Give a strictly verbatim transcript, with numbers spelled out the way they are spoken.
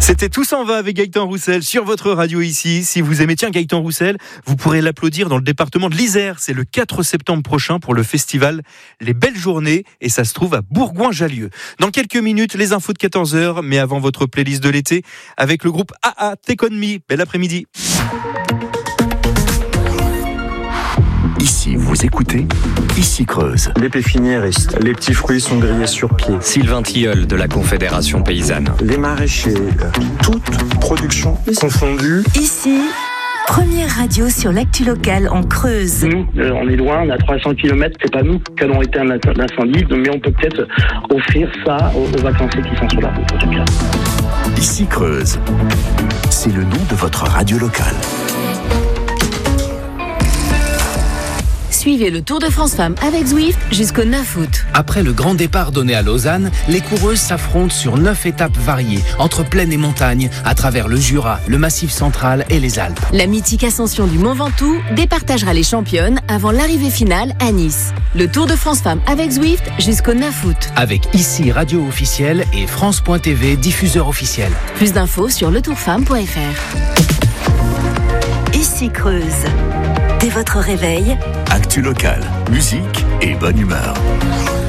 C'était Tout s'en va avec Gaëtan Roussel sur votre radio ici. Si vous aimez, tiens, Gaëtan Roussel, vous pourrez l'applaudir dans le département de l'Isère. C'est le quatre septembre prochain pour le festival Les Belles Journées et ça se trouve à Bourgoin-Jallieu. Dans quelques minutes, les infos de quatorze heures, mais avant votre playlist de l'été avec le groupe A A Take On Me. Bel après-midi. Ici, vous écoutez, ici Creuse. Les pépiniéristes, les petits fruits sont grillés sur pied. Sylvain Tilleul de la Confédération Paysanne. Les maraîchers, toute production confondue. Ici, première radio sur l'actu locale en Creuse. Nous, euh, on est loin, on a trois cents kilomètres, c'est pas nous qui allons éteindre l'incendie, mais on peut peut-être offrir ça aux, aux vacanciers qui sont sur la route, en tout cas. Ici Creuse, c'est le nom de votre radio locale. Suivez le Tour de France Femmes avec Zwift jusqu'au neuf août. Après le grand départ donné à Lausanne, les coureuses s'affrontent sur neuf étapes variées, entre plaine et montagne, à travers le Jura, le Massif central et les Alpes. La mythique ascension du Mont Ventoux départagera les championnes avant l'arrivée finale à Nice. Le Tour de France Femmes avec Zwift jusqu'au neuf août. Avec ici radio officielle et France point T V diffuseur officiel. Plus d'infos sur le tour femme point f r. Ici Creuse. Dès votre réveil, actu locale, musique et bonne humeur.